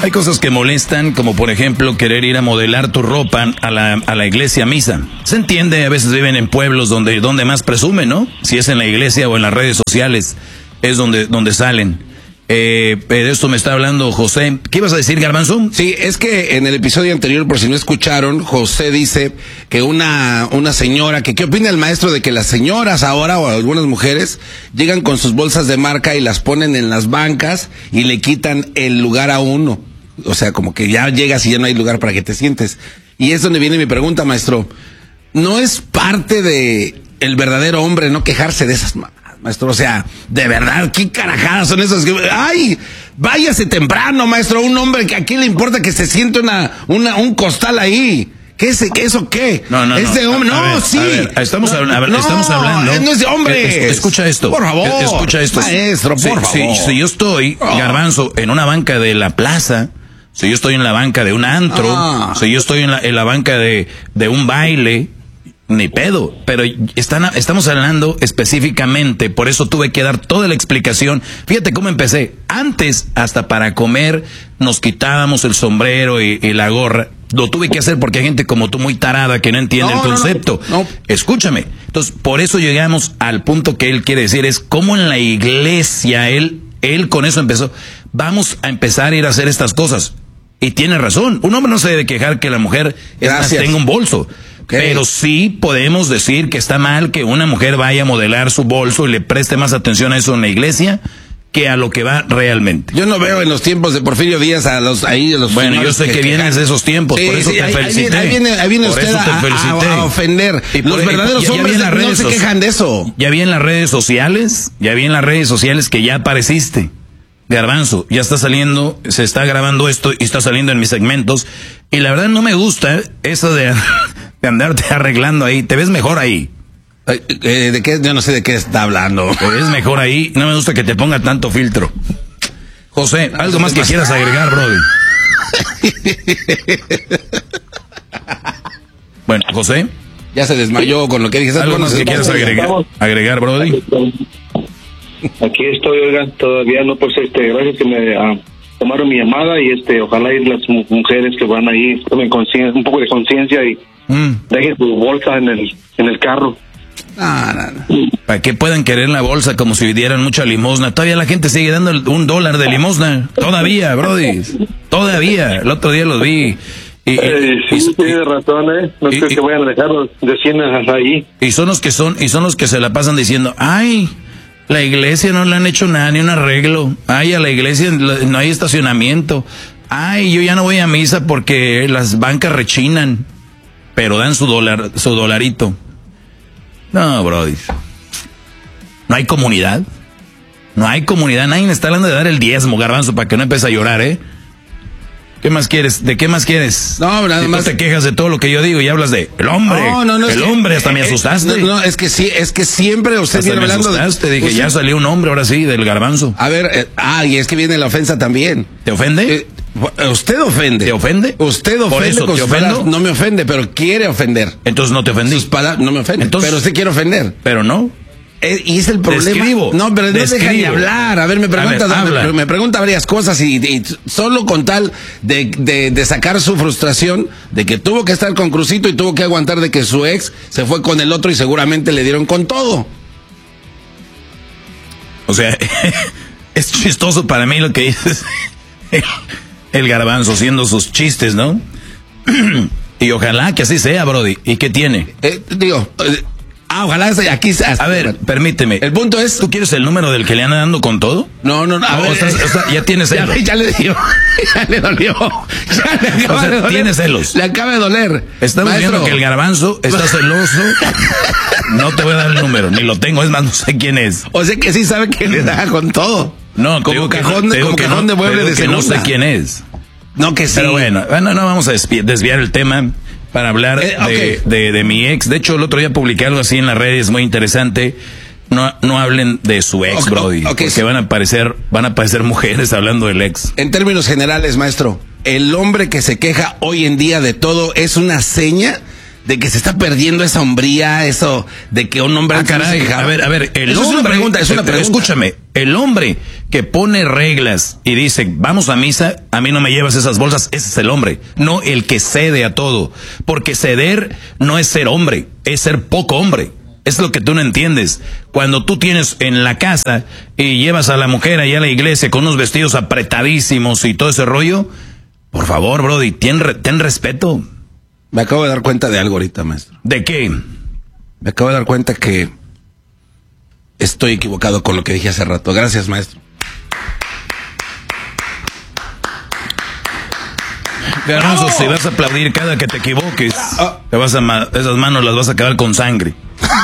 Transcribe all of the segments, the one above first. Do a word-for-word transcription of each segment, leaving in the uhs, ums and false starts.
Hay cosas que molestan, como por ejemplo querer ir a modelar tu ropa a la, a la iglesia a misa. Se entiende, a veces viven en pueblos donde, donde más presumen, ¿no? Si es en la iglesia o en las redes sociales, es donde, donde salen. Eh, de esto me está hablando José. ¿Qué ibas a decir, Garbanzo? Sí, es que en el episodio anterior, por si no escucharon, José dice que una, una señora, que qué opina el maestro de que las señoras ahora, o algunas mujeres, llegan con sus bolsas de marca y las ponen en las bancas y le quitan el lugar a uno. O sea, como que ya llegas y ya no hay lugar para que te sientes. Y es donde viene mi pregunta, maestro. ¿No es parte de el verdadero hombre no quejarse de esas manos? Maestro, o sea, de verdad, ¿qué carajadas son esas? ¡Ay! Váyase temprano, maestro. Un hombre que a quién le importa que se siente una, una, un costal ahí. ¿Qué es qué, eso qué? No, no, es de hombre. A, a no, ver, sí. A ver, estamos, no, a ver, no, estamos hablando. No es de hombre. Es, escucha esto. Por favor. Es, escucha esto. Maestro, por sí, favor. Sí, si yo estoy, oh. Garbanzo, en una banca de la plaza, si yo estoy en la banca de un antro, ah. si yo estoy en la, en la banca de, de un baile, ni pedo, pero están, estamos hablando específicamente, por eso tuve que dar toda la explicación. Fíjate cómo empecé. Antes, hasta para comer, nos quitábamos el sombrero y, y la gorra. Lo tuve que hacer porque hay gente como tú muy tarada que no entiende no, el concepto. No, no, no. Escúchame. Entonces, por eso llegamos al punto que él quiere decir, es cómo en la iglesia, él, él con eso empezó. Vamos a empezar a ir a hacer estas cosas. Y tiene razón. Un hombre no se debe quejar que la mujer es más, tenga un bolso. Okay. Pero sí podemos decir que está mal que una mujer vaya a modelar su bolso y le preste más atención a eso en la iglesia que a lo que va realmente. Yo no veo en los tiempos de Porfirio Díaz a los ahí a los bueno, yo sé que, que vienes de esos tiempos, sí, por eso sí, te ahí, felicité. Ahí viene, ahí viene usted a, a, a ofender. Y los por, verdaderos ya, hombres ya no se quejan de eso. Ya vi en las redes sociales, ya vi en las redes sociales que ya apareciste. Garbanzo, ya está saliendo, se está grabando esto y está saliendo en mis segmentos. Y la verdad no me gusta eso de, de andarte arreglando ahí. Te ves mejor ahí. Eh, ¿De qué? Yo no sé de qué está hablando. Te ves mejor ahí. No me gusta que te ponga tanto filtro. José, ¿algo más que quieras agregar, brother? Bueno, José. Ya se desmayó con lo que dije. ¿Algo más que quieras agregar, agregar, brody? Aquí estoy, oigan, todavía no, pues este, gracias que me uh, tomaron mi llamada y este, ojalá y las mujeres que van ahí tomen conciencia, un poco de conciencia y mm. dejen su bolsa en el, en el carro. Ah, no, no. ¿Para qué puedan querer la bolsa como si dieran mucha limosna? Todavía la gente sigue dando un dólar de limosna. Todavía, brody. Todavía. El otro día los vi. Y, y, eh, sí, y, tiene razón, ¿eh? No y, creo y, que vayan a dejarlos de cien ahí. Y son los que son, y son los que se la pasan diciendo, ay, la iglesia no le han hecho nada, ni un arreglo. Ay, a la iglesia no hay estacionamiento. Ay, yo ya no voy a misa porque las bancas rechinan. Pero dan su dólar, su dolarito. No, brody. No hay comunidad. No hay comunidad. Nadie me está hablando de dar el diezmo, Garbanzo, para que no empiece a llorar, ¿eh? ¿Qué más quieres? ¿De qué más quieres? No, nada si más. Tú te quejas de todo lo que yo digo y hablas de el hombre. No, no, no. El hombre, que, hasta me asustaste. No, no, es que sí, es que siempre usted hasta viene me hablando asustaste, de. Dije, usted... ya salió un hombre ahora sí, del Garbanzo. A ver, eh, ah, y es que viene la ofensa también. ¿Te ofende? Eh, usted ofende. ¿Te ofende? Usted ofende. Por eso, con ¿te sus ofendo? palabras. No me ofende, pero quiere ofender. Entonces no te ofendí. Sus palabras no me ofende. Entonces, pero usted quiere ofender. Pero no. Eh, y es el problema. Describo, no, pero no describo. deja de hablar. A ver, me pregunta, a ver, me, me pregunta varias cosas y, y solo con tal de, de, de sacar su frustración de que tuvo que estar con Crucito y tuvo que aguantar de que su ex se fue con el otro y seguramente le dieron con todo. O sea, es chistoso para mí lo que dices. El, el Garbanzo haciendo sus chistes, ¿no? Y ojalá que así sea, brody. ¿Y qué tiene? Eh, digo... Eh, Ah, ojalá aquí... Hasta, a ver, permíteme. El punto es... ¿Tú quieres el número del que le anda dando con todo? No, no, no. A no ver, estás, estás, ya tienes celos. Ya, ya le dio. Ya le dolió. Ya le acaba o sea, de doler. Tienes celos. Le acaba de doler. Estamos Maestro. viendo que el Garbanzo está celoso. No te voy a dar el número. Ni lo tengo. Es más, no sé quién es. O sea que sí sabe que le da con todo. No, como cajón, que, como cajón no, de mueble de que no sé quién es. No, que sí. Pero bueno, bueno, no vamos a desviar el tema para hablar eh, okay. de, de, de mi ex. De hecho, el otro día publiqué algo así en las redes muy interesante. No, no hablen de su ex, okay, brody, okay, porque sí. van a aparecer, van a aparecer mujeres hablando del ex. En términos generales, maestro, el hombre que se queja hoy en día de todo es una seña de que se está perdiendo esa hombría, eso de que un hombre... Ah, caray, a ver, a ver, el Eso hombre... Es una pregunta, es una pregunta. Escúchame, el hombre que pone reglas y dice, vamos a misa, a mí no me llevas esas bolsas, ese es el hombre, no el que cede a todo. Porque ceder no es ser hombre, es ser poco hombre. Es lo que tú no entiendes. Cuando tú tienes en la casa y llevas a la mujer allá a la iglesia con unos vestidos apretadísimos y todo ese rollo, por favor, brody, ten, ten respeto. Me acabo de dar cuenta de algo ahorita, maestro. ¿De qué? Me acabo de dar cuenta que estoy equivocado con lo que dije hace rato. Gracias, maestro. Garbanzo, si vas a aplaudir cada que te equivoques, te vas a ma- esas manos las vas a acabar con sangre.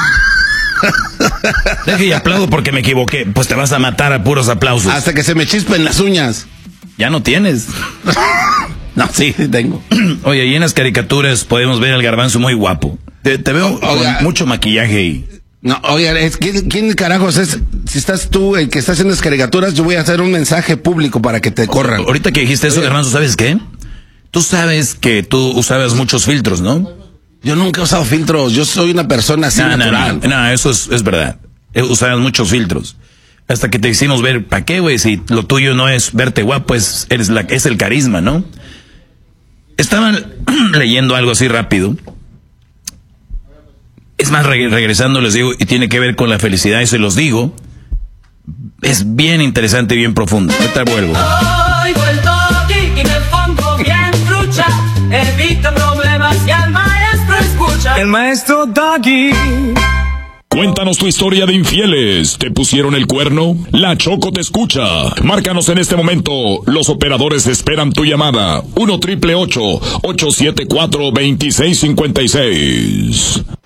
Deje y aplaudo porque me equivoqué. Pues te vas a matar a puros aplausos. Hasta que se me chispen las uñas. Ya no tienes. No, sí, sí tengo. Oye, y en las caricaturas podemos ver al Garbanzo muy guapo. Te, te veo Oiga, con mucho maquillaje y... No, oiga, es, ¿quién, ¿quién carajos es? Si estás tú el que está haciendo las caricaturas, yo voy a hacer un mensaje público para que te corran. Ahorita que dijiste eso, Garbanzo, ¿sabes qué? Tú sabes que tú usabas muchos filtros, ¿no? Yo nunca he usado filtros, yo soy una persona así no, natural. No, no, no, eso es, es verdad. Usabas muchos filtros. Hasta que te hicimos ver, ¿para qué, güey? Si lo tuyo no es verte guapo, es, eres la, es el carisma, ¿no? Estaban leyendo algo así rápido. Es más, re- regresando les digo, y tiene que ver con la felicidad, y se los digo. Es bien interesante y bien profundo. Ahorita vuelvo. Hoy vuelto aquí y me pongo bien trucha. Evito problemas y al maestro escucha. El maestro Doggy. Cuéntanos tu historia de infieles. ¿Te pusieron el cuerno? La Choco te escucha. Márcanos en este momento. Los operadores esperan tu llamada. uno triple ocho, ocho siete cuatro, dos seis cinco seis.